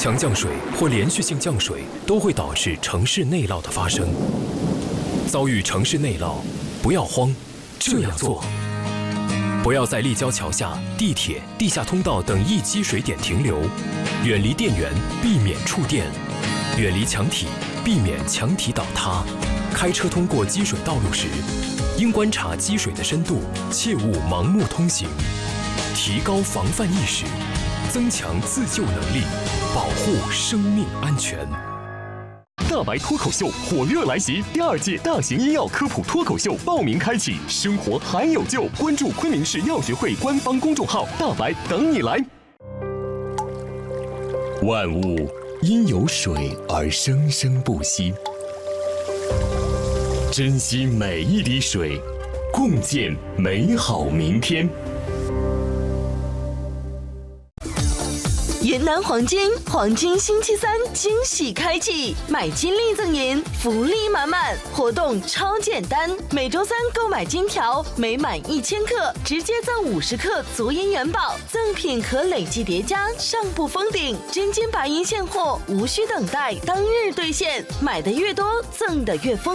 强降水或连续性降水都会导致城市内涝的发生。遭遇城市内涝，不要慌，这样做：不要在立交桥下、地铁、地下通道等易积水点停留，远离电源，避免触电；远离墙体，避免墙体倒塌。开车通过积水道路时，应观察积水的深度，切勿盲目通行。提高防范意识，增强自救能力，保护生命安全。 大白脱口秀火热来袭，第2届大型医药科普脱口秀报名开启，生活还有救！关注昆明市药学会官方公众号“大白”，等你来。万物因有水而生生不息，珍惜每一滴水，共建美好明天。 云南黄金星期3惊喜开启，买金立赠银，福利满满，活动超简单，每周3购买金条，每满1000克直接赠50克足银元宝，赠品可累计叠加，上不封顶，真金白银现货，无需等待，当日兑现，买的越多，赠的越丰。